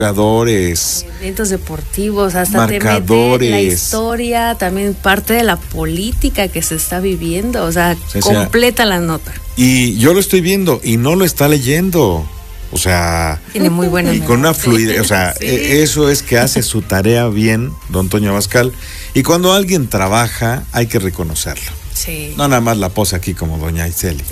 jugadores, eventos deportivos, hasta marcadores, te mete la historia, también parte de la política que se está viviendo, o sea, completa la nota. Y yo lo estoy viendo y no lo está leyendo. O sea, tiene muy buena y con una fluidez, o sea, sí. Eso es que hace su tarea bien, don Toño Abascal, y cuando alguien trabaja hay que reconocerlo. Sí. No nada más la pose aquí como doña Iseli.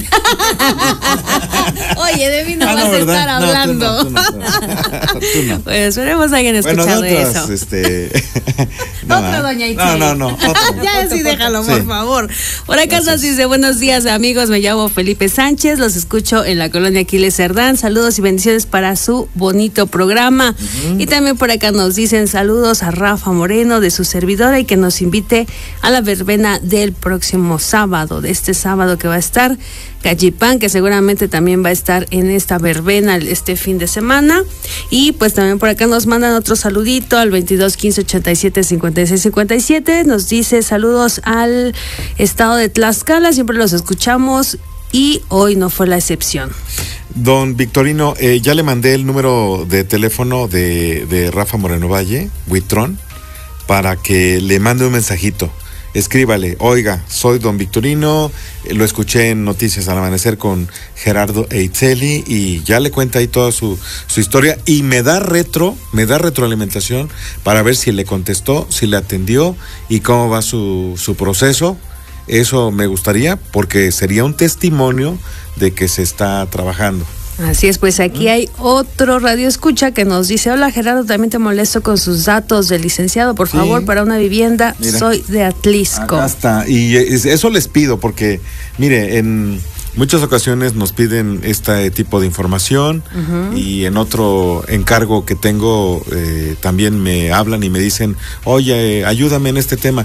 Oye, de mí no vas a estar hablando. Tú no. Pues esperemos alguien escuchado eso. Otra doña Iseli. No. Ya sí, déjalo, por favor. Por acá nos dice, buenos días amigos, me llamo Felipe Sánchez, los escucho en la colonia Aquiles Cerdán, saludos y bendiciones para su bonito programa. Y también por acá nos dicen saludos a Rafa Moreno de su servidora y que nos invite a la verbena del próximo sábado, de este sábado que va a estar Cachipán, que seguramente también va a estar en esta verbena este fin de semana. Y pues también por acá nos mandan otro saludito al 22 15 87 56 57, nos dice saludos al estado de Tlaxcala, siempre los escuchamos y hoy no fue la excepción. Don Victorino, ya le mandé el número de teléfono de Rafa Moreno Valle, Huitrón, para que le mande un mensajito. Escríbale, oiga, soy don Victorino, lo escuché en Noticias al Amanecer con Gerardo Eitzeli y ya le cuenta ahí toda su historia y me da retroalimentación para ver si le contestó, si le atendió y cómo va su proceso. Eso me gustaría porque sería un testimonio de que se está trabajando. Así es, pues aquí hay otro radio escucha que nos dice, hola Gerardo, también te molesto con sus datos del licenciado, por favor, para una vivienda, mira, soy de Atlisco. Acá está, y eso les pido porque, mire, en muchas ocasiones nos piden este tipo de información y en otro encargo que tengo también me hablan y me dicen, oye, ayúdame en este tema.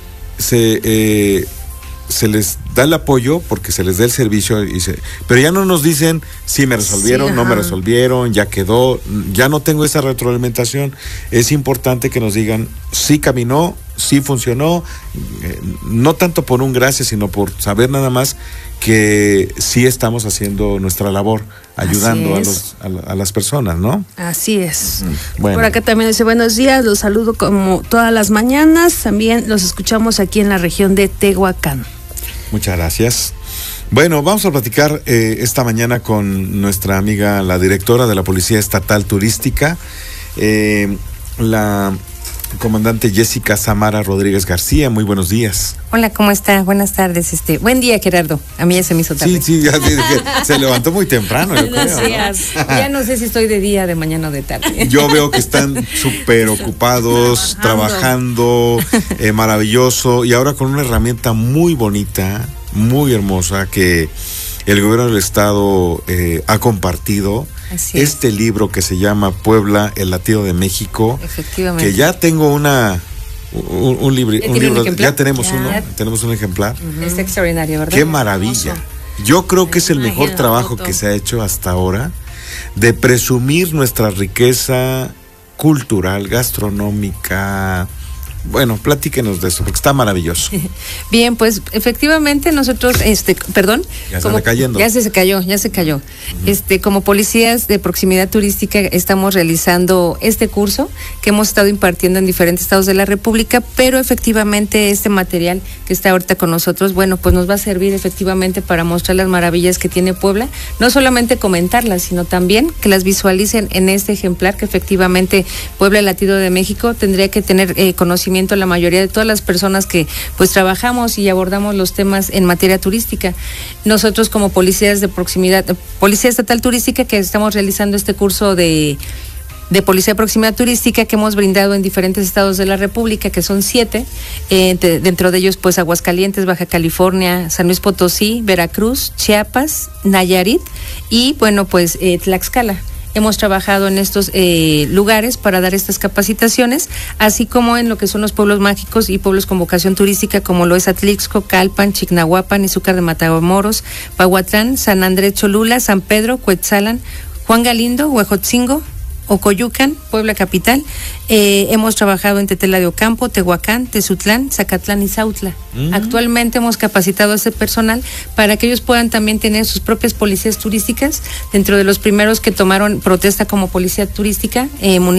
Se les da el apoyo porque se les da el servicio, pero ya no nos dicen si me resolvieron, no me resolvieron, ya quedó, ya no tengo esa retroalimentación. Es importante que nos digan si caminó, si funcionó, no tanto por un gracias, sino por saber nada más que sí estamos haciendo nuestra labor, ayudando a las personas, ¿no? Así es. Bueno. Por acá también dice, buenos días, los saludo como todas las mañanas, también los escuchamos aquí en la región de Tehuacán. Muchas gracias. Bueno, vamos a platicar esta mañana con nuestra amiga, la directora de la Policía Estatal Turística, la comandante Jessica Samara Rodríguez García. Muy buenos días. Hola, ¿cómo está? Buenas tardes. Buen día, Gerardo. A mí ya se me hizo tarde. Sí, ya se levantó muy temprano. Buenos días. ¿No? Ya no sé si estoy de día, de mañana o de tarde. Yo veo que están súper ocupados, trabajando, maravilloso, y ahora con una herramienta muy bonita, muy hermosa, que el gobierno del estado ha compartido. Este libro que se llama Puebla, el latido de México. Efectivamente. Que ya tengo un libro, ya tenemos un ejemplar. Es extraordinario, ¿verdad? Qué maravilla. Yo creo que es el mejor trabajo que se ha hecho hasta ahora de presumir nuestra riqueza cultural, gastronómica. Bueno, platíquenos de eso, porque está maravilloso. Bien, pues efectivamente nosotros, perdón. Ya se está cayendo. Ya se cayó. Como policías de proximidad turística estamos realizando este curso que hemos estado impartiendo en diferentes estados de la República, pero efectivamente este material que está ahorita con nosotros, bueno, pues nos va a servir efectivamente para mostrar las maravillas que tiene Puebla, no solamente comentarlas, sino también que las visualicen en este ejemplar que efectivamente Puebla, el latido de México, tendría que tener conocimiento la mayoría de todas las personas que pues trabajamos y abordamos los temas en materia turística. Nosotros como policías de proximidad, Policía Estatal Turística, que estamos realizando este curso de Policía de Proximidad Turística que hemos brindado en diferentes estados de la República, que son 7, dentro de ellos pues Aguascalientes, Baja California, San Luis Potosí, Veracruz, Chiapas, Nayarit y bueno pues Tlaxcala. Hemos trabajado en estos lugares para dar estas capacitaciones, así como en lo que son los pueblos mágicos y pueblos con vocación turística, como lo es Atlixco, Calpan, Chignahuapan, Izúcar de Matamoros, Pahuatlán, San Andrés Cholula, San Pedro, Cuetzalan, Juan Galindo, Huejotzingo, Ocoyucan, Puebla Capital. Hemos trabajado en Tetela de Ocampo, Tehuacán, Tezutlán, Zacatlán y Zautla. Actualmente hemos capacitado a ese personal para que ellos puedan también tener sus propias policías turísticas. Dentro de los primeros que tomaron protesta como policía turística,